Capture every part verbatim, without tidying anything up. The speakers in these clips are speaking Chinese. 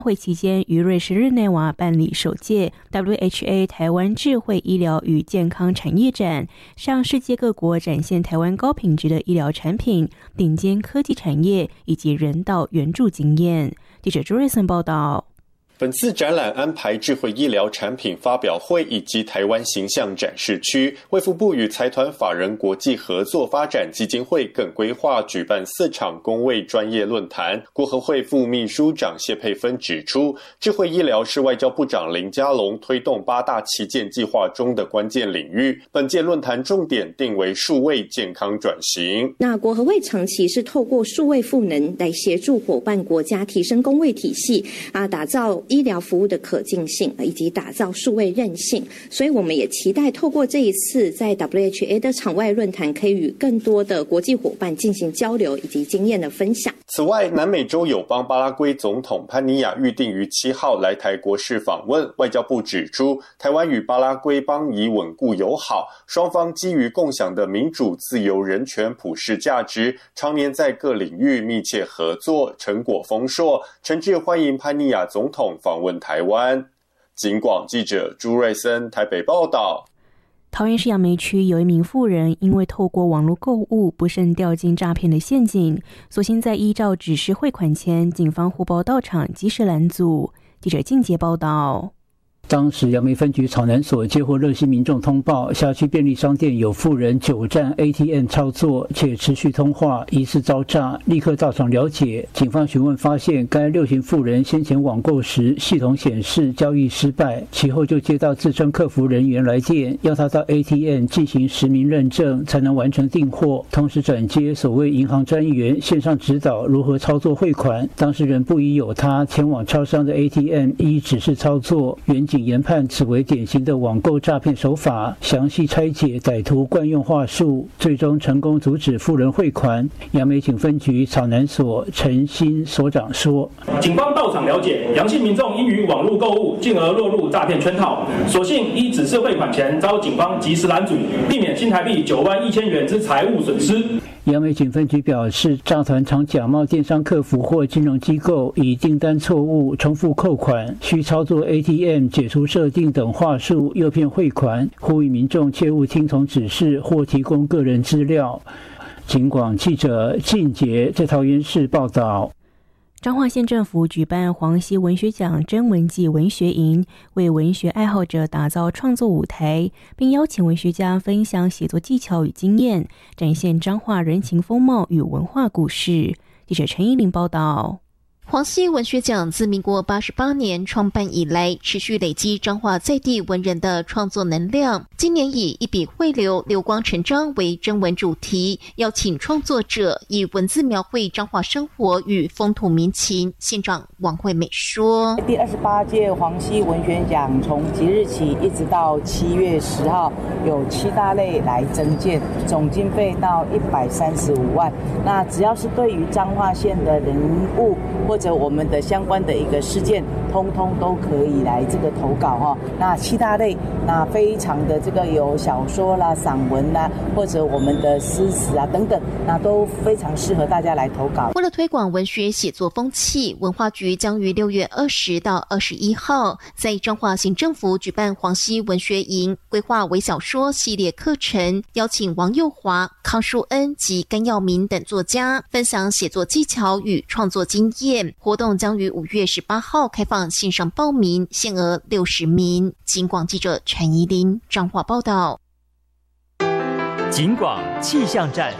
会期间于瑞士日内瓦办理首届 W H A 台湾智慧医疗与健康产业展，向世界各国展现台湾高品质的医疗产品、顶尖科技产业以及人道援助经验。记者朱瑞森报道。 本次展览安排智慧医疗产品发表会以及台湾形象展示区。卫福部与财团法人国际合作发展基金会更规划举办四场公卫专业论坛。国合会副秘书长谢佩芬指出，智慧医疗是外交部长林佳龙推动八大旗舰计划中的关键领域。本届论坛重点定为数位健康转型。 那国合会长期是透过数位赋能来协助伙伴国家提升公卫体系啊，打造医疗服务的可进性，以及打造数位韧性，所以我们也期待透过这一次在 W H A 的场外论坛，可以与更多的国际伙伴进行交流以及经验的分享。 此外，南美洲友邦巴拉圭总统潘尼亚预定于七号来台国事访问。外交部指出，台湾与巴拉圭邦谊稳固友好，双方基于共享的民主、自由、人权、普世价值，常年在各领域密切合作，成果丰硕，诚挚欢迎潘尼亚总统访问台湾。警广记者朱瑞森台北报道。 桃园市杨梅区有一名妇人，因为透过网络购物不慎掉进诈骗的陷阱，所幸在依照指示汇款前，警方护报到场及时拦阻。记者静杰报道。 当时杨梅分局草南所接获热心民众通报，辖区便利商店有妇人久站 A T M 操作且持续通话，疑似遭诈，立刻到场了解。警方询问发现，该六旬妇人先前网购时系统显示交易失败，其后就接到自称客服人员来电，要他到 A T M 进行实名认证才能完成订货，同时转接所谓银行专员线上指导如何操作汇款。当事人不疑有他，前往超商的 A T M 依指示操作，远警研判此为典型的网购诈骗手法，详细拆解歹徒惯用话术，最终成功阻止妇人汇款。杨梅警分局草南所陈新所长说， 警方到场了解，杨姓民众因于网络购物进而落入诈骗圈套，所幸依指示汇款前遭警方及时拦阻，避免新台币九万一千元之财物损失。 杨梅警分局表示，诈团常假冒电商客服或金融机构，以订单错误、重复扣款、需操作 A T M 解除设定等话术诱骗汇款，呼吁民众切勿听从指示或提供个人资料。警广记者靳杰在桃园市报道。 彰化县政府举办黄溪文学奖征文季文学营，为文学爱好者打造创作舞台，并邀请文学家分享写作技巧与经验，展现彰化人情风貌与文化故事。记者陈依林报道。 黄溪文学奖自民国八十八年创办以来，持续累积彰化在地文人的创作能量。今年以一笔汇流，流光成章为征文主题，邀请创作者以文字描绘彰化生活与风土民情。县长王惠美说， 第二十八届黄溪文学奖从即日起一直到七月十号，有七大类来征件，总经费到一百三十五万。那只要是对于彰化县的人物或者我们的相关的一个事件，通通都可以来这个投稿哈。那七大类，那非常的这个有小说啦、散文啦，或者我们的诗词啊等等，那都非常适合大家来投稿。 为了推广文学写作风气，文化局将于六月二十到二十一号在彰化县政府举办黄溪文学营，规划微小说系列课程，邀请王佑华、康淑恩及甘耀明等作家分享写作技巧与创作经验。活动将于五月十八号开放线上报名，限额六十名。警广记者陈怡琳彰化报道。 警广气象站。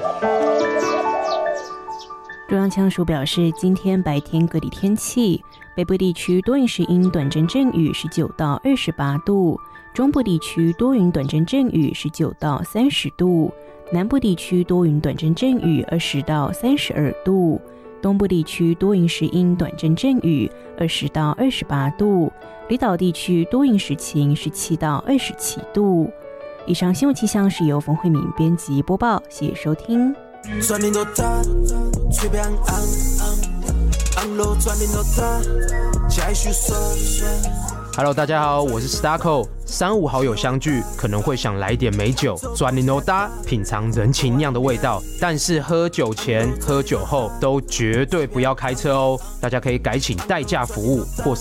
中央气象署表示，今天白天各地天气，北部地区多云时阴短阵阵雨，十九到二十八度；中部地区多云短阵阵雨，十九到三十度；南部地区多云短阵阵雨，二十到三十二度；东部地区多云时阴短阵阵雨，二十到二十八度；离岛地区多云时晴，十七到二十七度。以上新闻气象是由冯慧敏编辑播报，谢谢收听。 全面都塌，嘴边昂昂，昂路全面都塌，加一束酸。 Hello， 大家好，我是 Starco。三五好友相聚，可能会想来点美酒，转你 no 搭，品尝人情酿的味道。但是喝酒前、喝酒后都绝对不要开车哦。大家可以改请代驾服务或